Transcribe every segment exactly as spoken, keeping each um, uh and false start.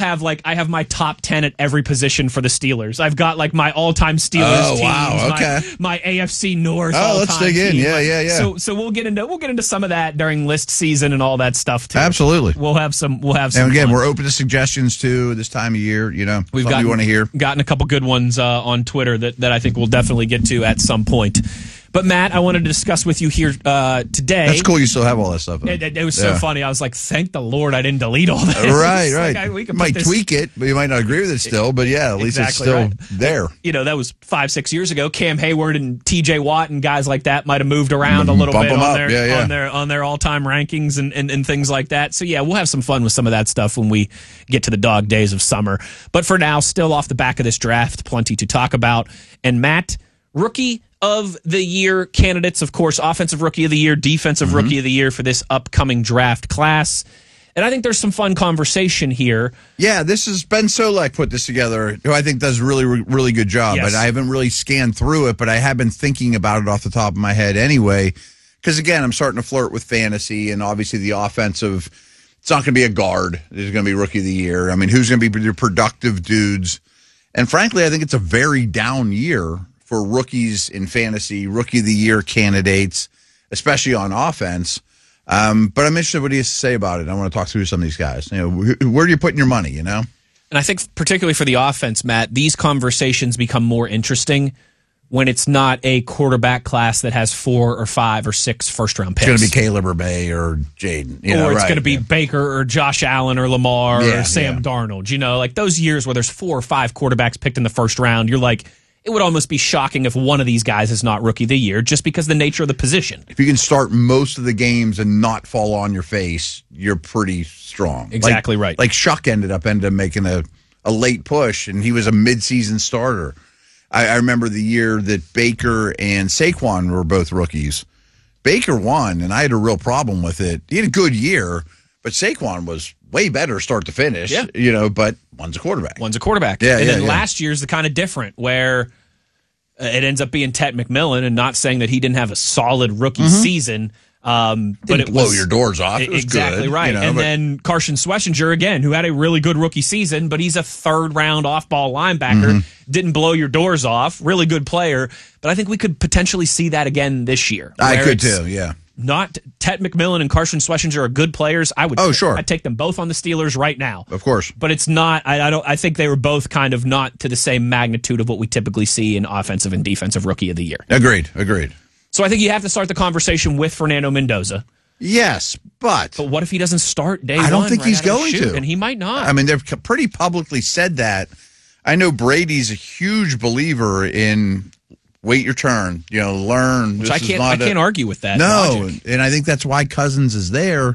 have like I have my top ten at every position for the Steelers. I've got like my all-time Steelers Oh, teams, wow, okay. my, my A F C North. Oh, let's dig in. Team. Yeah, yeah, yeah. So so we'll get into we'll get into some of that during list season and all that stuff too. Absolutely. We'll have some we'll have some And again, fun. we're open to suggestions too this time of year. You know, We've something gotten, you want to hear. gotten a couple good ones uh, on Twitter that, that I think we'll definitely get to at some point. But, Matt, I wanted to discuss with you here uh, today. That's cool. You still have all that stuff. It, it, it was so Yeah. funny. I was like, thank the Lord I didn't delete all that. Right, It's right. like, I, we could you put might this- tweak it, but you might not agree with it still. But yeah, at least it's Exactly still right. there. You know, that was five, six years ago. Cam Hayward and T J Watt and guys like that might have moved around a little Bump bit them on up. their, Yeah, yeah. on their on their all-time rankings and, and, and things like that. So, yeah, we'll have some fun with some of that stuff when we get to the dog days of summer. But for now, still off the back of this draft, plenty to talk about. And, Matt, rookie of the year candidates, of course, offensive rookie of the year, defensive Mm-hmm. rookie of the year for this upcoming draft class. And I think there's some fun conversation here. Yeah, this is Ben Solak put this together, who I think does a really, really good job. Yes. But I haven't really scanned through it, but I have been thinking about it off the top of my head anyway. Because, again, I'm starting to flirt with fantasy, and obviously the offensive, it's not going to be a guard. It's going to be rookie of the year. I mean, who's going to be the productive dudes? And frankly, I think it's a very down year for rookies in fantasy, rookie of the year candidates, especially on offense. Um, but I'm interested in what he has to say about it. I want to talk through some of these guys. You know, wh- where are you putting your money, you know? And I think particularly for the offense, Matt, these conversations become more interesting when it's not a quarterback class that has four or five or six first-round picks. It's going to be Caleb or Bay or Jaden. You know, or it's right, going to be yeah. Baker or Josh Allen or Lamar Yeah, or Sam yeah. Darnold. You know, like those years where there's four or five quarterbacks picked in the first round, you're like, it would almost be shocking if one of these guys is not rookie of the year just because of the nature of the position. If you can start most of the games and not fall on your face, you're pretty strong. Exactly Like- right. Like Shuck ended up ended up making a, a late push, and he was a midseason starter. I, I remember the year that Baker and Saquon were both rookies. Baker won, and I had a real problem with it. He had a good year, but Saquon was way better start to finish. Yeah. You know, but one's a quarterback. One's a quarterback. Yeah, and yeah, then yeah. last year's the kind of different where uh, it ends up being Ted McMillan, and not saying that he didn't have a solid rookie season. Um, but Didn't it blow was, your doors off. It was exactly good, right. you know, and but- then Carson Schlesinger again, who had a really good rookie season, but he's a third round off ball linebacker. Mm-hmm. Didn't blow your doors off. Really good player. But I think we could potentially see that again this year. I where could it's too, yeah. Not Ted McMillan and Carson Schlesinger are good players. I would. Oh, sure. I'd take them both on the Steelers right now. Of course. But it's not. I, I don't. I think they were both kind of not to the same magnitude of what we typically see in offensive and defensive rookie of the year. Agreed, agreed. So I think you have to start the conversation with Fernando Mendoza. Yes, but But what if he doesn't start day one? I don't think right he's out of the going chute? to. And he might not. I mean, they've c- pretty publicly said that. I know Brady's a huge believer in wait your turn, you know, learn. Which This I is can't. not I a- can't argue with that. No, logic. and I think that's why Cousins is there.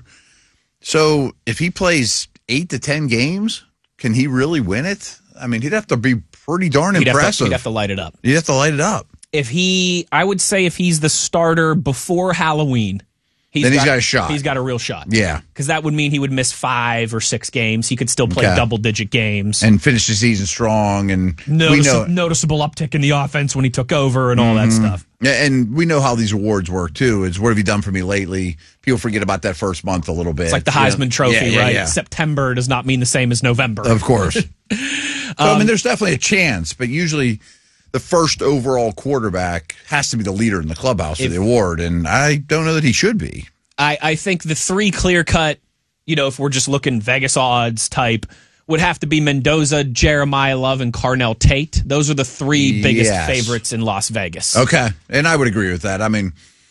So if he plays eight to ten games, can he really win it? I mean, he'd have to be pretty darn he'd have, to, impressive. he'd have to light it up. You'd have to light it up. If he, I would say, if he's the starter before Halloween, he's Then he's got a shot. He's got a real shot. Yeah. because that would mean he would miss five or six games. He could still play Okay. double digit games. And finish the season strong. And Notice, we know noticeable uptick in the offense when he took over and all that stuff. Yeah, and we know how these awards work too. Is what have you done for me lately? People forget about that first month a little bit. It's like the you know? Heisman Trophy, Yeah, yeah, right? yeah. September does not mean the same as November. Of course. so I Um, mean, there's definitely a chance, but usually the first overall quarterback has to be the leader in the clubhouse for the award, and I don't know that he should be. I, I think the three clear cut, you know, if we're just looking Vegas odds type, would have to be Mendoza, Jeremiah Love, and Carnell Tate. Those are the three biggest Yes. favorites in Las Vegas. Okay, and I would agree with that. I mean,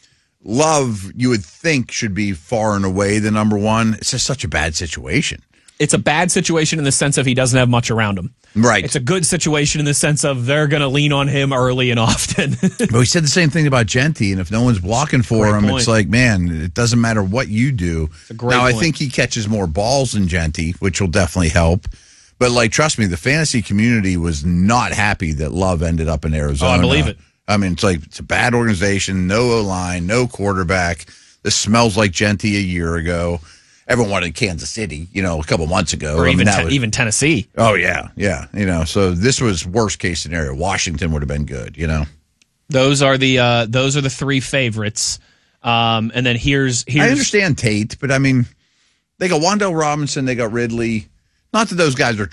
Love, you would think, should be far and away the number one. It's just such a bad situation. It's a bad situation in the sense of he doesn't have much around him. Right. It's a good situation in the sense of they're going to lean on him early and often. But we said the same thing about Genty, and if no one's blocking for Great him, point. it's like, man, it doesn't matter what you do. a great now, I point. think he catches more balls than Genty, which will definitely help. But, like, trust me, the fantasy community was not happy that Love ended up in Arizona. Oh, I believe it. I mean, it's like, it's a bad organization, no O-line, no quarterback. This smells like Genty a year ago. Everyone wanted Kansas City, you know, a couple months ago. or I mean, even that ten- was- even Tennessee. Oh, yeah, yeah. You know, so this was worst case scenario. Washington would have been good, you know. Those are the uh, those are the three favorites. Um, and then here's here's I understand Tate, but I mean, they got Wandale Robinson, they got Ridley. Not that those guys are